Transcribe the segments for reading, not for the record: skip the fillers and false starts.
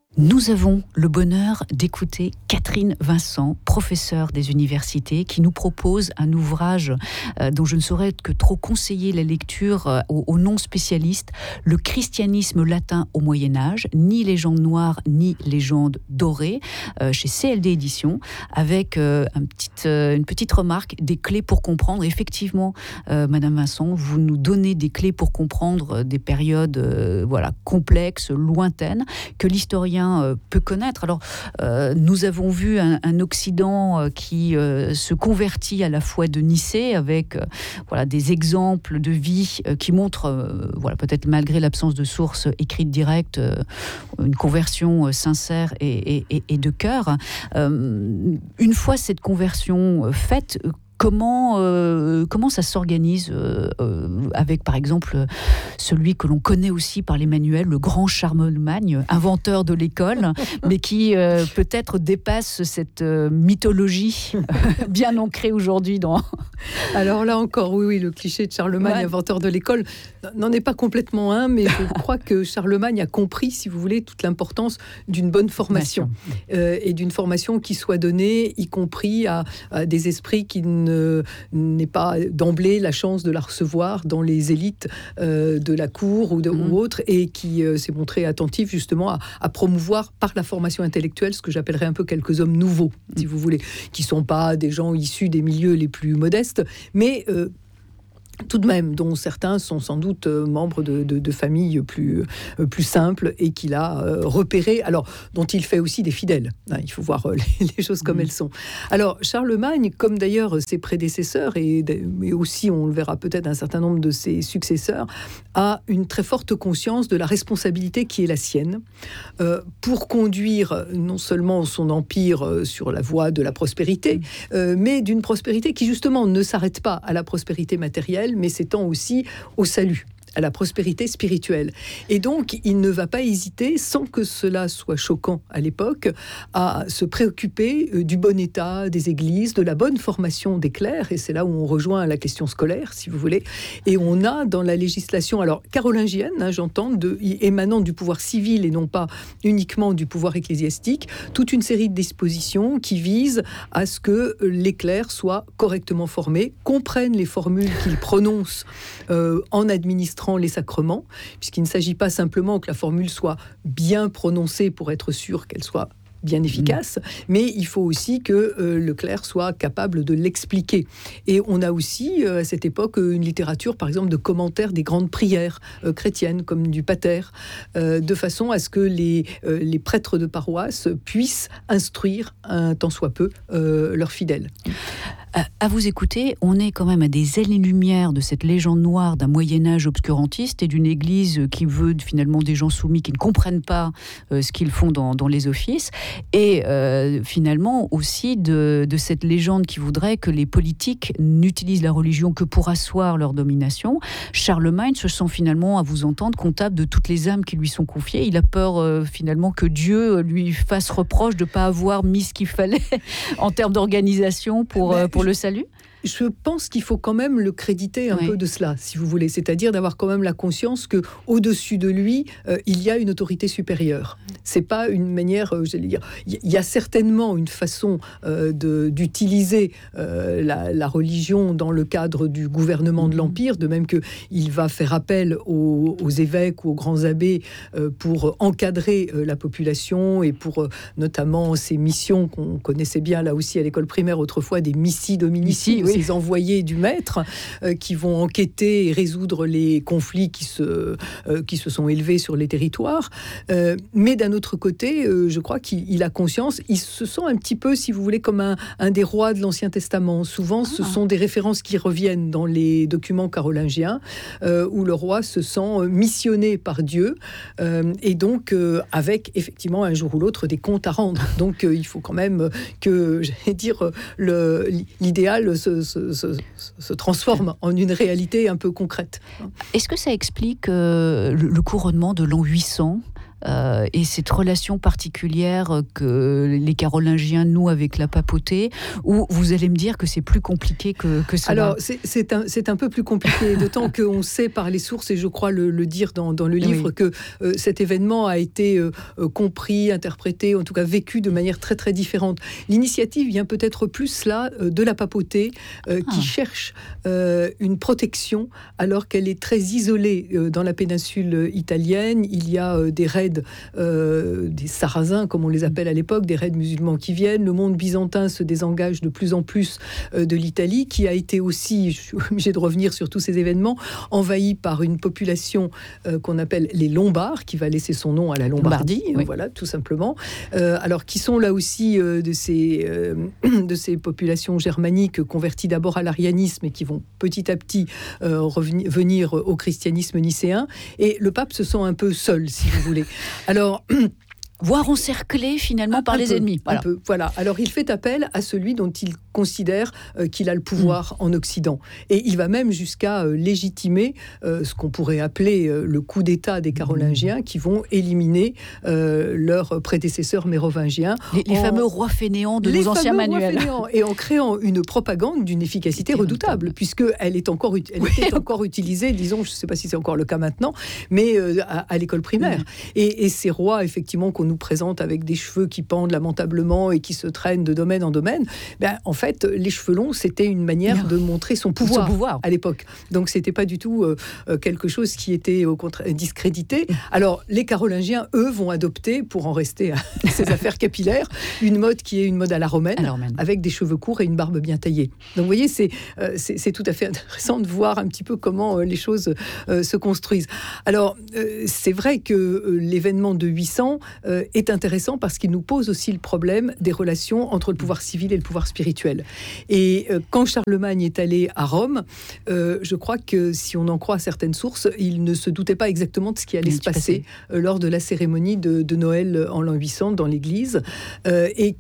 Nous avons le bonheur d'écouter Catherine Vincent, professeure des universités, qui nous propose un ouvrage dont je ne saurais que trop conseiller la lecture aux non-spécialistes, Le christianisme latin au Moyen-Âge, ni légende noire ni légende dorée, chez CLD Éditions, avec une petite remarque, des clés pour comprendre. Effectivement, Madame Vincent, vous nous donnez des clés pour comprendre des périodes complexes, lointaines, que l'historien peut connaître. Alors, nous avons vu un Occident qui se convertit à la foi de Nicée, avec des exemples de vie qui montrent, peut-être malgré l'absence de sources écrites directes, une conversion sincère et de cœur. Une fois cette conversion faite, Comment ça s'organise avec, par exemple, celui que l'on connaît aussi par les manuels, le grand Charlemagne, inventeur de l'école, mais qui peut-être dépasse cette mythologie bien ancrée aujourd'hui dans... Alors là encore, oui, le cliché de Charlemagne, inventeur de l'école, n'en est pas complètement un, mais je crois que Charlemagne a compris, si vous voulez, toute l'importance d'une bonne formation et d'une formation qui soit donnée, y compris à des esprits qui n'aient pas d'emblée la chance de la recevoir dans les élites de la cour ou autre, et qui s'est montré attentif justement à promouvoir par la formation intellectuelle ce que j'appellerais un peu quelques hommes nouveaux, si vous voulez, qui ne sont pas des gens issus des milieux les plus modestes, mais tout de même, dont certains sont sans doute membres de familles plus simples, et qu'il a repéré, alors dont il fait aussi des fidèles. Il faut voir les choses comme elles sont. Alors Charlemagne, comme d'ailleurs ses prédécesseurs, et aussi on le verra peut-être un certain nombre de ses successeurs, a une très forte conscience de la responsabilité qui est la sienne pour conduire non seulement son empire sur la voie de la prospérité, mais d'une prospérité qui justement ne s'arrête pas à la prospérité matérielle, mais s'étend aussi au salut, à la prospérité spirituelle. Et donc, il ne va pas hésiter, sans que cela soit choquant à l'époque, à se préoccuper du bon état des églises, de la bonne formation des clercs, et c'est là où on rejoint la question scolaire, si vous voulez. Et on a dans la législation, alors carolingienne, j'entends, émanant du pouvoir civil et non pas uniquement du pouvoir ecclésiastique, toute une série de dispositions qui visent à ce que les clercs soient correctement formés, comprennent les formules qu'ils prononcent en administrant les sacrements, puisqu'il ne s'agit pas simplement que la formule soit bien prononcée pour être sûr qu'elle soit bien efficace, mais il faut aussi que le clerc soit capable de l'expliquer. Et on a aussi, à cette époque, une littérature, par exemple, de commentaires des grandes prières chrétiennes, comme du pater, de façon à ce que les prêtres de paroisse puissent instruire, un tant soit peu, leurs fidèles. À vous écouter, on est quand même à des années-lumière de cette légende noire d'un Moyen-Âge obscurantiste et d'une église qui veut finalement des gens soumis qui ne comprennent pas ce qu'ils font dans les offices, et finalement aussi de cette légende qui voudrait que les politiques n'utilisent la religion que pour asseoir leur domination. Charlemagne se sent finalement, à vous entendre, comptable de toutes les âmes qui lui sont confiées. Il a peur finalement que Dieu lui fasse reproche de ne pas avoir mis ce qu'il fallait en termes d'organisation pour le salut. Je pense qu'il faut quand même le créditer un peu de cela, si vous voulez. C'est-à-dire d'avoir quand même la conscience qu'au-dessus de lui, il y a une autorité supérieure. C'est pas une manière, j'allais dire... Il y a certainement une façon d'utiliser la religion dans le cadre du gouvernement de l'Empire, de même qu'il va faire appel aux évêques ou aux grands abbés pour encadrer la population, et pour notamment ces missions qu'on connaissait bien là aussi à l'école primaire autrefois, des missi dominici, ces envoyés du maître qui vont enquêter et résoudre les conflits qui se sont élevés sur les territoires. Mais d'un autre côté, je crois qu'il a conscience, il se sent un petit peu, si vous voulez, comme un des rois de l'Ancien Testament. Souvent, ce sont des références qui reviennent dans les documents carolingiens, où le roi se sent missionné par Dieu, et donc avec effectivement un jour ou l'autre des comptes à rendre. Donc il faut quand même que, j'allais dire, l'idéal se transforme en une réalité un peu concrète. Est-ce que ça explique le couronnement de l'an 800 et cette relation particulière que les Carolingiens nouent avec la papauté, ou vous allez me dire que c'est plus compliqué que cela? Alors, c'est un peu plus compliqué, d'autant qu'on sait par les sources, et je crois le dire dans le livre, que cet événement a été compris, interprété, en tout cas vécu de manière très très différente. L'initiative vient peut-être plus là de la papauté, qui cherche une protection alors qu'elle est très isolée dans la péninsule italienne. Il y a des raids, des Sarrasins comme on les appelle à l'époque, des raids musulmans qui viennent. Le monde byzantin se désengage de plus en plus de l'Italie, qui a été aussi, je suis obligée de revenir sur tous ces événements, envahi par une population qu'on appelle les Lombards, qui va laisser son nom à la Lombardie, oui. Voilà, tout simplement. Alors, qui sont là aussi de ces populations germaniques converties d'abord à l'arianisme et qui vont petit à petit venir au christianisme nicéen. Et le pape se sent un peu seul, si vous voulez. Alors... voire encerclé finalement par les ennemis. Voilà. Un peu, voilà. Alors il fait appel à celui dont il considère qu'il a le pouvoir en Occident. Et il va même jusqu'à légitimer ce qu'on pourrait appeler le coup d'État des Carolingiens, qui vont éliminer leurs prédécesseurs mérovingiens. Les fameux rois fainéants de nos anciens manuels. Et en créant une propagande d'une efficacité redoutable, puisqu'elle était encore utilisée, disons, je ne sais pas si c'est encore le cas maintenant, mais à l'école primaire. Et ces rois, effectivement, qu'on nous présente avec des cheveux qui pendent lamentablement et qui se traînent de domaine en domaine, en fait, les cheveux longs, c'était une manière de montrer son pouvoir à l'époque. Donc, c'était pas du tout quelque chose qui était au contraire discrédité. Alors, les Carolingiens, eux, vont adopter, pour en rester à ces affaires capillaires, une mode qui est une mode à la romaine, avec des cheveux courts et une barbe bien taillée. Donc, vous voyez, c'est tout à fait intéressant de voir un petit peu comment les choses se construisent. Alors, c'est vrai que l'événement de 800 est intéressant parce qu'il nous pose aussi le problème des relations entre le pouvoir civil et le pouvoir spirituel. Et quand Charlemagne est allé à Rome, je crois que si on en croit certaines sources, il ne se doutait pas exactement de ce qui allait se passer lors de la cérémonie de Noël en l'an 800 dans l'église, et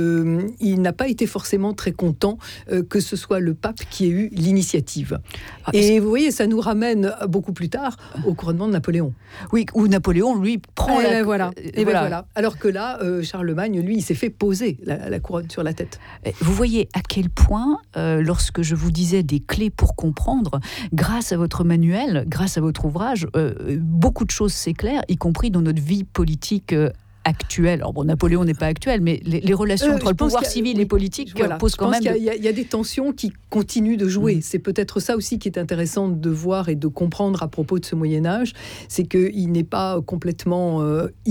qu'il n'a pas été forcément très content que ce soit le pape qui ait eu l'initiative. Et vous voyez, ça nous ramène beaucoup plus tard au couronnement de Napoléon. Oui, où Napoléon, lui, prend la... Voilà. Alors que là, Charlemagne, lui, il s'est fait poser la couronne sur la tête. Vous voyez à quel point, lorsque je vous disais des clés pour comprendre, grâce à votre manuel, grâce à votre ouvrage, beaucoup de choses s'éclairent, y compris dans notre vie politique actuelle. Alors bon, Napoléon n'est pas actuel, mais les relations entre le pouvoir civil et politique posent quand même... Il y a des tensions qui continuent de jouer. C'est peut-être ça aussi qui est intéressant de voir et de comprendre à propos de ce Moyen-Âge, c'est qu'il n'est pas complètement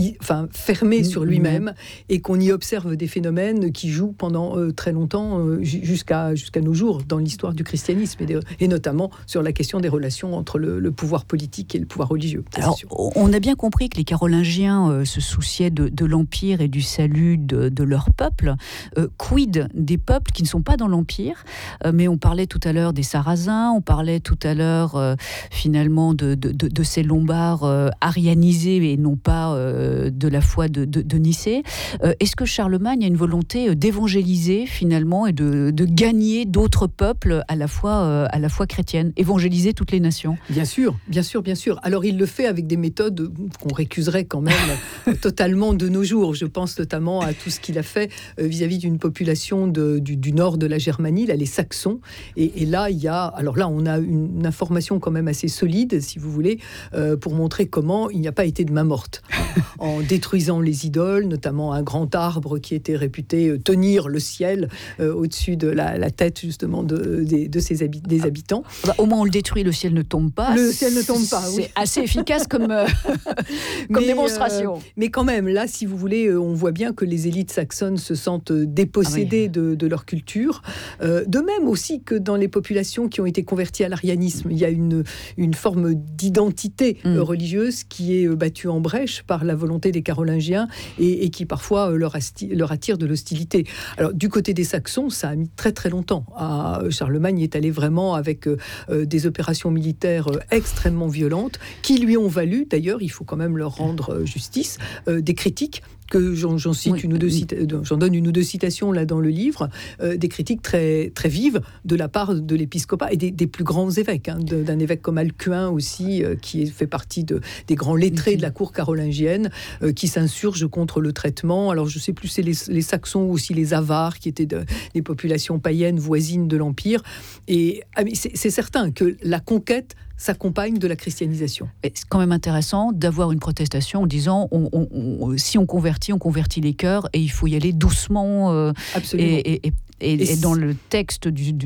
fermé sur lui-même et qu'on y observe des phénomènes qui jouent pendant très longtemps, jusqu'à nos jours, dans l'histoire du christianisme et notamment sur la question des relations entre le pouvoir politique et le pouvoir religieux. Alors, on a bien compris que les Carolingiens se souciaient de l'Empire et du salut de leur peuple. Quid des peuples qui ne sont pas dans l'Empire, mais on parlait tout à l'heure des Sarrasins, on parlait tout à l'heure finalement de ces Lombards arianisés et non pas de la foi de Nicée. Est-ce que Charlemagne a une volonté d'évangéliser finalement et de gagner d'autres peuples à la fois chrétiennes, évangéliser toutes les nations? Bien sûr. Alors il le fait avec des méthodes qu'on récuserait quand même totalement de nos jours. Je pense notamment à tout ce qu'il a fait vis-à-vis d'une population du nord de la Germanie, là, les Saxons. Et là, on a une information quand même assez solide, si vous voulez, pour montrer comment il n'y a pas été de main morte. En détruisant les idoles, notamment un grand arbre qui était réputé tenir le ciel au-dessus de la tête, justement, des habitants. Au moins, on le détruit, le ciel ne tombe pas. Le ciel ne tombe pas, oui. C'est assez efficace comme démonstration. Mais quand même, là, si vous voulez, on voit bien que les élites saxonnes se sentent dépossédées de leur culture. De même aussi que dans les populations qui ont été converties à l'arianisme, il y a une forme d'identité religieuse qui est battue en brèche par la volonté des Carolingiens et qui parfois leur attire de l'hostilité. Alors, du côté des Saxons, ça a mis très très longtemps. Charlemagne est allé vraiment avec des opérations militaires extrêmement violentes qui lui ont valu, d'ailleurs, il faut quand même leur rendre justice, des critiques que j'en cite une ou deux j'en donne une ou deux citations là dans le livre, des critiques très, très vives de la part de l'épiscopat et des plus grands évêques, d'un évêque comme Alcuin aussi, qui fait partie des grands lettrés de la cour carolingienne, qui s'insurge contre le traitement. Alors je ne sais plus, c'est les Saxons ou aussi les Avars, qui étaient des populations païennes voisines de l'Empire. Et c'est certain que la conquête s'accompagne de la christianisation. C'est quand même intéressant d'avoir une protestation en disant si on convertit les cœurs, et il faut y aller doucement. Absolument. Et dans le texte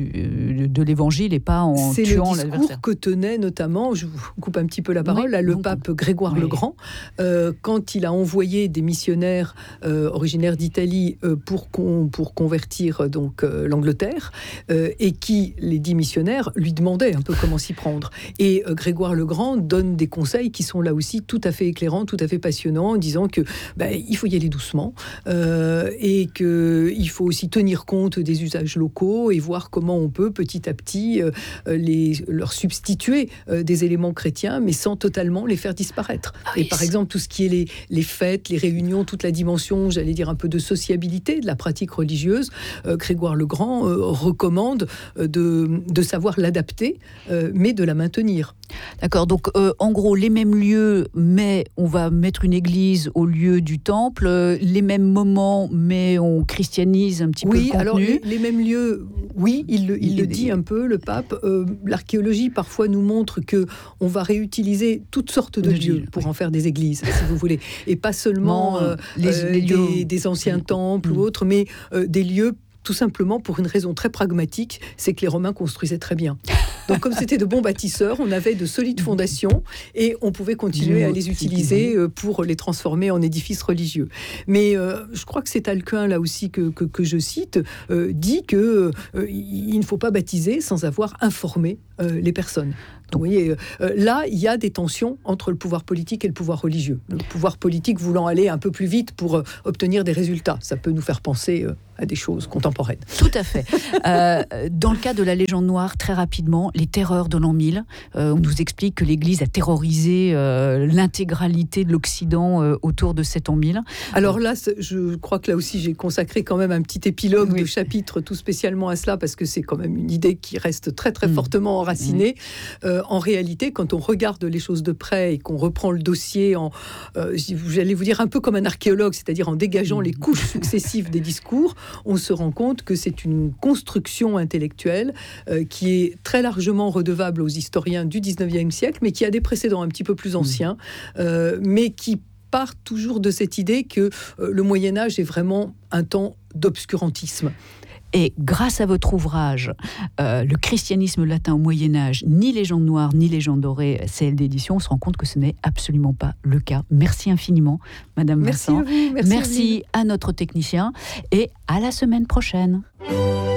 de l'Évangile et pas en tuant l'adversaire. C'est le discours que tenait notamment, je vous coupe un petit peu la parole, le pape Grégoire le Grand, quand il a envoyé des missionnaires originaires d'Italie pour convertir donc l'Angleterre, et qui, les 10 missionnaires, lui demandaient un peu comment s'y prendre. Et Grégoire le Grand donne des conseils qui sont là aussi tout à fait éclairants, tout à fait passionnants, en disant que il faut y aller doucement, et qu'il faut aussi tenir compte des usages locaux et voir comment on peut petit à petit leur substituer des éléments chrétiens, mais sans totalement les faire disparaître. Et par exemple, tout ce qui est les fêtes, les réunions, toute la dimension, j'allais dire un peu de sociabilité de la pratique religieuse, Grégoire le Grand recommande de savoir l'adapter, mais de la maintenir. D'accord, donc en gros, les mêmes lieux, mais on va mettre une église au lieu du temple, les mêmes moments, mais on christianise un petit peu le contenu. Alors les mêmes lieux, oui, il le dit un peu, le pape. L'archéologie, parfois, nous montre qu'on va réutiliser toutes sortes de lieux pour en faire des églises, si vous voulez. Et pas seulement des anciens temples ou autres, mais des lieux tout simplement pour une raison très pragmatique, c'est que les Romains construisaient très bien. Donc comme c'était de bons bâtisseurs, on avait de solides fondations et on pouvait continuer à les utiliser pour les transformer en édifices religieux. Mais je crois que c'est Alcuin, là aussi, que je cite, dit qu'il ne faut pas baptiser sans avoir informé les personnes. Donc, vous voyez, là, il y a des tensions entre le pouvoir politique et le pouvoir religieux. Le pouvoir politique voulant aller un peu plus vite pour obtenir des résultats. Ça peut nous faire penser à des choses contemporaines. Tout à fait. Dans le cas de la légende noire, très rapidement, les terreurs de l'an 1000, on nous explique que l'Église a terrorisé l'intégralité de l'Occident autour de cet an 1000. Alors là, je crois que là aussi, j'ai consacré quand même un petit épilogue de chapitre tout spécialement à cela, parce que c'est quand même une idée qui reste très très fortement enracinée. En réalité, quand on regarde les choses de près et qu'on reprend le dossier, j'allais vous dire un peu comme un archéologue, c'est-à-dire en dégageant les couches successives des discours, on se rend compte que c'est une construction intellectuelle qui est très largement redevable aux historiens du 19e siècle, mais qui a des précédents un petit peu plus anciens, mais qui part toujours de cette idée que le Moyen-Âge est vraiment un temps d'obscurantisme. Et grâce à votre ouvrage, le christianisme latin au Moyen-Âge, ni légende noire, ni légende dorée, CLD Éditions, on se rend compte que ce n'est absolument pas le cas. Merci infiniment, Madame Vincent. Merci à vous. Merci à notre technicien et à la semaine prochaine.